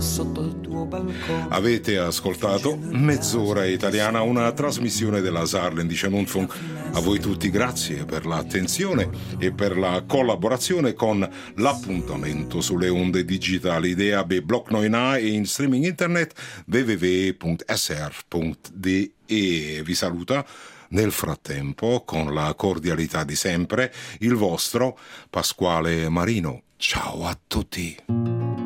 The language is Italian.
sotto il tuo balcone. Avete ascoltato Mezz'ora Italiana, una trasmissione della Saarländische Rundfunk. A voi tutti grazie per l'attenzione e per la collaborazione con l'appuntamento sulle onde digitali DAB Block 9A e in streaming internet www.sr.de. Vi saluta nel frattempo, con la cordialità di sempre, il vostro Pasquale Marino. Ciao a tutti.